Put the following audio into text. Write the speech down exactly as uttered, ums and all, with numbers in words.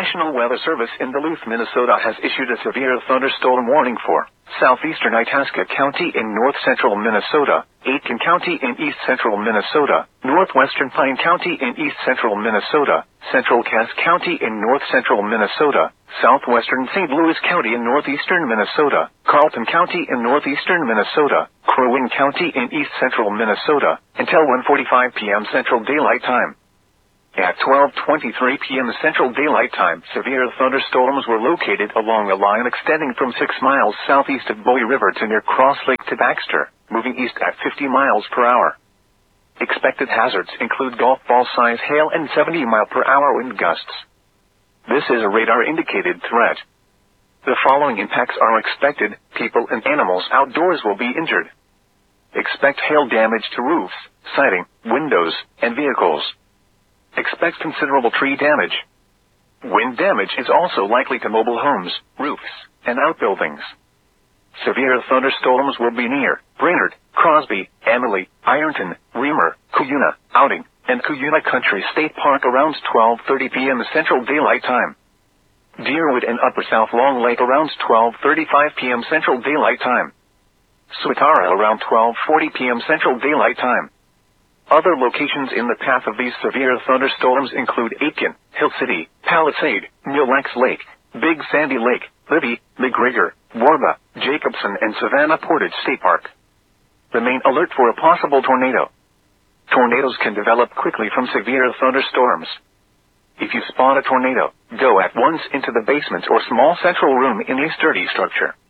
National Weather Service in Duluth, Minnesota has issued a severe thunderstorm warning for southeastern Itasca County in north-central Minnesota, Aitkin County in east-central Minnesota, northwestern Pine County in east-central Minnesota, central Cass County in north-central Minnesota, southwestern Saint Louis County in northeastern Minnesota, Carlton County in northeastern Minnesota, Crow Wing County in east-central Minnesota, until one forty-five p m Central Daylight Time. At twelve twenty-three p m Central Daylight Time, severe thunderstorms were located along a line extending from six miles southeast of Bowie River to near Cross Lake to Baxter, moving east at fifty miles per hour. Expected hazards include golf ball-size hail and seventy mile per hour wind gusts. This is a radar-indicated threat. The following impacts are expected: people and animals outdoors will be injured. Expect hail damage to roofs, siding, windows, and vehicles. Expect considerable tree damage. Wind damage is also likely to mobile homes, roofs, and outbuildings. Severe thunderstorms will be near Brainerd, Crosby, Emily, Ironton, Reamer, Cuyuna, Outing, and Cuyuna Country State Park around twelve thirty p m Central Daylight Time. Deerwood and Upper South Long Lake around twelve thirty-five p m Central Daylight Time. Swatara around twelve forty p m Central Daylight Time. Other locations in the path of these severe thunderstorms include Aitkin, Hill City, Palisade, Mille Lacs Lake, Big Sandy Lake, Libby, McGregor, Warba, Jacobson, and Savannah Portage State Park. Remain alert for a possible tornado. Tornadoes can develop quickly from severe thunderstorms. If you spot a tornado, go at once into the basement or small central room in a sturdy structure.